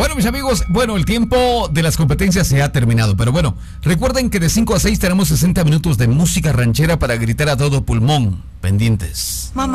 Bueno, mis amigos, el tiempo de las competencias se ha terminado, pero bueno, recuerden que de 5 a 6 tenemos 60 minutos de música ranchera para gritar a todo pulmón. Pendientes.